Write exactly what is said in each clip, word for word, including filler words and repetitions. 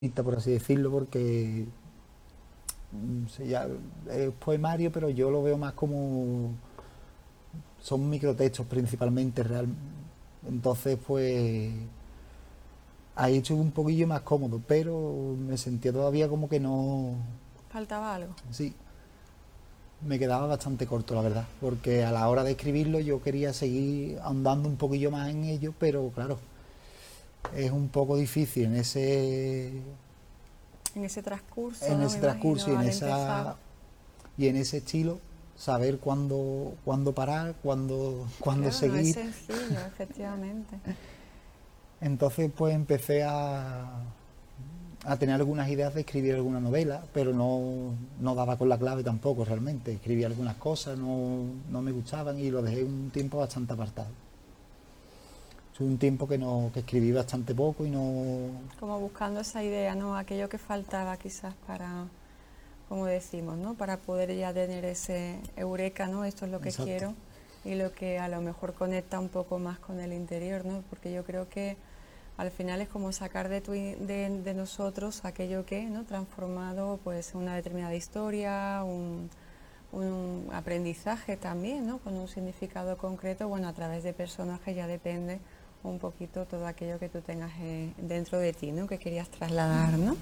por así decirlo, porque mm, se ya- es poemario, pero yo lo veo más como son microtextos principalmente real. Entonces, pues ahí estuve un poquillo más cómodo, pero me sentía todavía como que no, Faltaba algo. sí, me quedaba bastante corto, la verdad, porque a la hora de escribirlo yo quería seguir ahondando un poquillo más en ello, pero claro, es un poco difícil en ese En ese transcurso, en ¿no? Me ese transcurso y imagino, en al empezar. esa y en ese estilo saber cuándo, cuándo parar, cuándo, cuándo Claro, no es seguir. sencillo, efectivamente. Entonces pues empecé a, a tener algunas ideas de escribir alguna novela, pero no, no daba con la clave tampoco realmente. Escribí algunas cosas, no, no me gustaban y lo dejé un tiempo bastante apartado. Fue un tiempo que, no, que escribí bastante poco y no... Como buscando esa idea, ¿no? Aquello que faltaba quizás para, como decimos, ¿no? Para poder ya tener ese eureka, ¿no? Esto es lo que Exacto. quiero y lo que a lo mejor conecta un poco más con el interior, ¿no? Porque yo creo que al final es como sacar de, tu, de, de nosotros aquello que, ¿no? Transformado pues en una determinada historia, un, un aprendizaje también, ¿no? Con un significado concreto, bueno, a través de personajes ya depende un poquito todo aquello que tú tengas eh, dentro de ti, ¿no? Que querías trasladar, ¿no?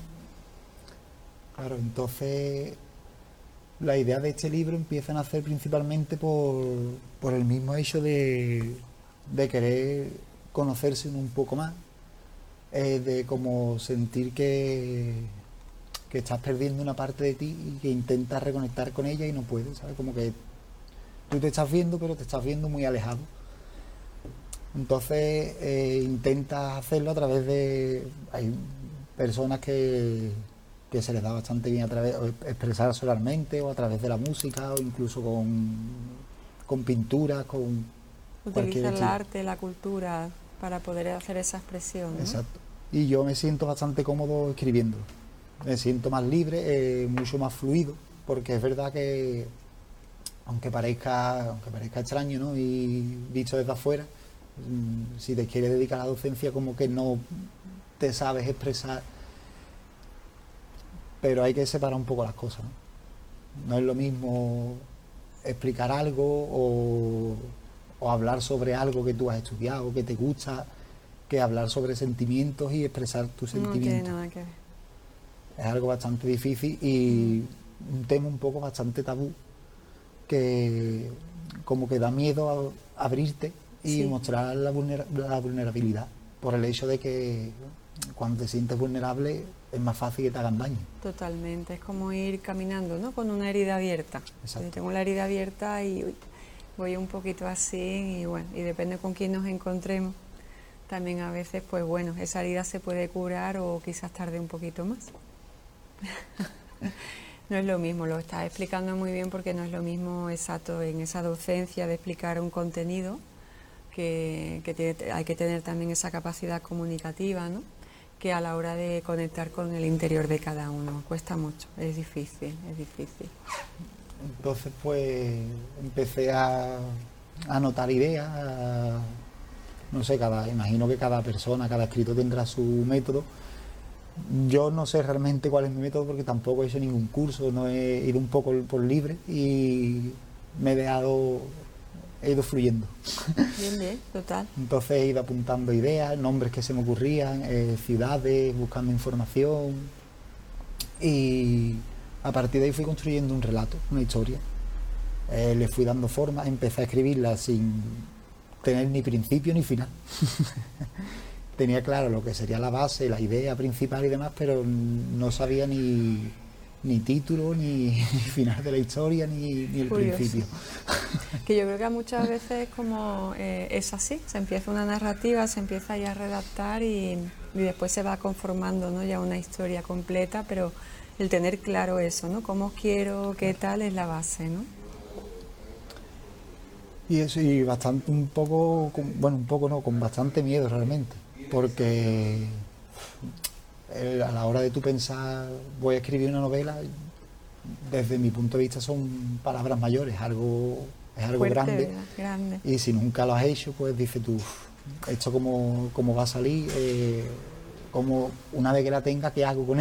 Claro, entonces la idea de este libro empieza a nacer principalmente por, por el mismo hecho de, de querer conocerse uno un poco más, eh, de como sentir que, que estás perdiendo una parte de ti y que intentas reconectar con ella y no puedes, ¿sabes? Como que tú te estás viendo, pero te estás viendo muy alejado. Entonces eh, intentas hacerlo a través de... Hay personas que, que se les da bastante bien a través expresar solarmente o a través de la música o incluso con, con pinturas, con cualquier Utiliza el estilo. arte, la cultura para poder hacer esa expresión, ¿no? Exacto. Y yo me siento bastante cómodo escribiendo. Me siento más libre, eh, mucho más fluido, porque es verdad que aunque parezca, aunque parezca extraño, ¿no? Y visto desde afuera, mm, si te quieres dedicar a la docencia como que no te sabes expresar, pero hay que separar un poco las cosas, ¿no? No es lo mismo explicar algo o, o hablar sobre algo que tú has estudiado, que te gusta, que hablar sobre sentimientos y expresar tus No tiene sentimientos. nada que ver. Es algo bastante difícil y un tema un poco bastante tabú que como que da miedo a abrirte y Sí, mostrar la, vulnera- la vulnerabilidad por el hecho de que cuando te sientes vulnerable es más fácil que te hagan daño. totalmente. Es como ir caminando, ¿no? Con una herida abierta. Yo Exacto. tengo la herida abierta y uy, voy un poquito así y bueno, y depende con quién nos encontremos. También a veces, pues bueno, esa herida se puede curar o quizás tarde un poquito más. No es lo mismo, lo estás explicando muy bien porque no es lo mismo exacto en esa docencia de explicar un contenido que, que tiene- hay que tener también esa capacidad comunicativa, ¿no? Que a la hora de conectar con el interior de cada uno. Cuesta mucho, es difícil, es difícil. Entonces pues empecé a, a anotar ideas, a- no sé, cada, imagino que cada persona, cada escritor tendrá su método. Yo no sé realmente cuál es mi método porque tampoco he hecho ningún curso, no he ido un poco por libre y me he dejado, he ido fluyendo. Bien, bien, total. Entonces he ido apuntando ideas, nombres que se me ocurrían, eh, ciudades, buscando información y a partir de ahí fui construyendo un relato, una historia. Eh, le fui dando forma, empecé a escribirla sin tener ni principio ni final. Tenía claro lo que sería la base, la idea principal y demás, pero no sabía ni, ni título, ni, ni final de la historia, ni, ni el Curioso. principio. Que yo creo que muchas veces como eh, es así, se empieza una narrativa, se empieza ya a redactar y, y después se va conformando, ¿no? Ya una historia completa, pero el tener claro eso, ¿no? Cómo quiero, qué tal es la base, ¿no? Y eso, y bastante, un poco, con- bueno, un poco no, con bastante miedo realmente, porque eh, a la hora de tú pensar, voy a escribir una novela, desde mi punto de vista son palabras mayores, algo, es algo Fuerte, grande, ¿verdad? Grande. y si nunca lo has hecho, pues dices tú, "Uf, esto cómo, cómo va a salir. Eh, como una vez que la tenga, ¿qué hago con